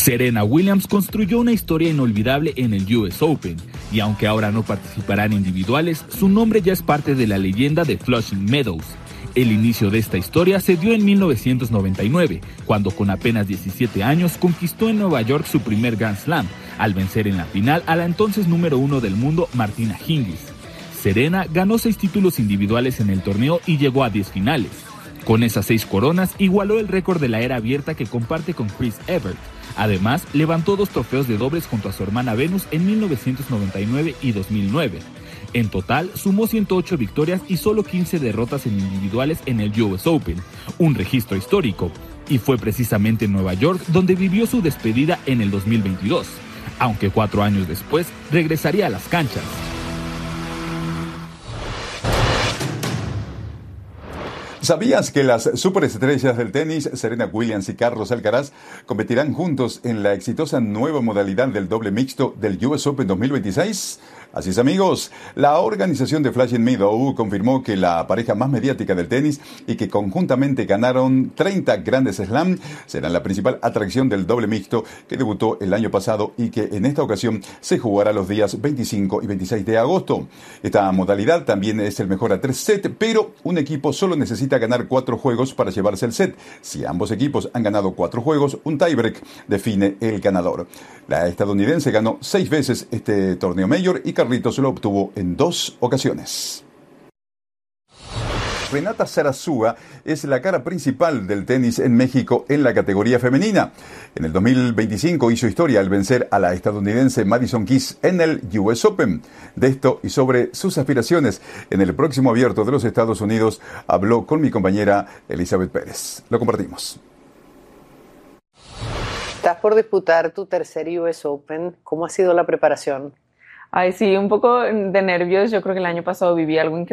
Serena Williams construyó una historia inolvidable en el US Open, y aunque ahora no participarán individuales, su nombre ya es parte de la leyenda de Flushing Meadows. El inicio de esta historia se dio en 1999, cuando con apenas 17 años conquistó en Nueva York su primer Grand Slam, al vencer en la final a la entonces número 1 del mundo, Martina Hingis. Serena ganó 6 títulos individuales en el torneo y llegó a 10 finales. Con esas 6 coronas, igualó el récord de la era abierta que comparte con Chris Evert. Además, levantó 2 trofeos de dobles junto a su hermana Venus en 1999 y 2009. En total, sumó 108 victorias y solo 15 derrotas en individuales en el US Open, un registro histórico. Y fue precisamente en Nueva York donde vivió su despedida en el 2022, aunque 4 años después regresaría a las canchas. ¿Sabías que las superestrellas del tenis, Serena Williams y Carlos Alcaraz, competirán juntos en la exitosa nueva modalidad del doble mixto del US Open 2026? Así es, amigos, la organización de Flushing Meadows confirmó que la pareja más mediática del tenis y que conjuntamente ganaron 30 grandes slam serán la principal atracción del doble mixto que debutó el año pasado y que en esta ocasión se jugará los días 25 y 26 de agosto. Esta modalidad también es el mejor a 3 set, pero un equipo solo necesita ganar 4 juegos para llevarse el set. Si ambos equipos han ganado 4 juegos, un tiebreak define el ganador. La estadounidense ganó 6 veces este torneo mayor y Carlitos lo obtuvo en 2 ocasiones. Renata Zarazúa es la cara principal del tenis en México en la categoría femenina. En el 2025 hizo historia al vencer a la estadounidense Madison Keys en el US Open. De esto y sobre sus aspiraciones en el próximo Abierto de los Estados Unidos habló con mi compañera Elizabeth Pérez. Lo compartimos. Estás por disputar tu tercer US Open. ¿Cómo ha sido la preparación? Ay, sí, un poco de nervios. Yo creo que el año pasado viví algo increíble.